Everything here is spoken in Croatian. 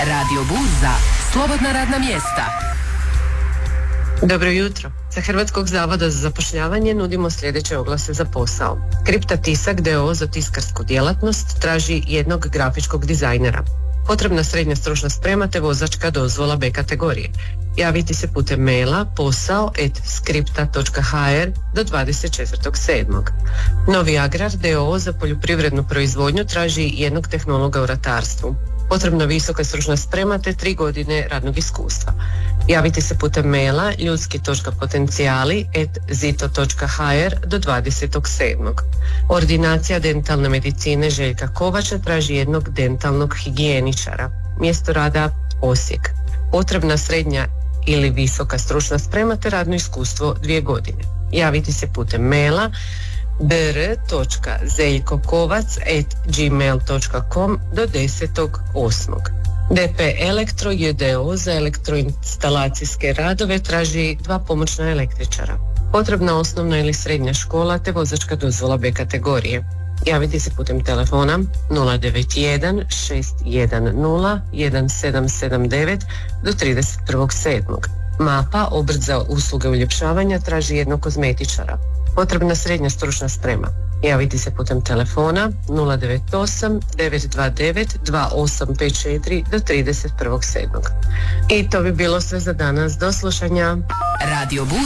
Radio Burza, slobodna radna mjesta. Dobro jutro. Sa Hrvatskog zavoda za zapošljavanje nudimo sljedeće oglase za posao. Kripta Tisak d.o.o. za tiskarsku djelatnost traži jednog grafičkog dizajnera. Potrebna srednja stručna sprema te vozačka dozvola B kategorije. Javiti se putem maila posao@skripta.hr do 24.7. Novi Agrar d.o.o. za poljoprivrednu proizvodnju traži jednog tehnologa u ratarstvu. Potrebna visoka stručna sprema te 3 godine radnog iskustva. Javiti se putem maila ljudski.potencijali@zito.hr do 20.7. Ordinacija dentalne medicine Željka Kovača traži jednog dentalnog higijeničara. Mjesto rada Osijek. Potrebna srednja ili visoka stručna sprema te radno iskustvo 2 godine. Javiti se putem maila br.zeljkokovac@gmail.com do 10.8. DP Elektro j.d.o. za elektroinstalacijske radove traži 2 pomoćna električara. Potrebna osnovna ili srednja škola te vozačka dozvola B kategorije. Javiti se putem telefona 091 610 1779 do 31.7. Mapa, obrt za usluge uljepšavanja, traži jednog kozmetičara. Potrebna srednja stručna sprema. Javiti se putem telefona 098 929 2854 do 31.7. I to bi bilo sve za danas. Do slušanja. Radio Burza.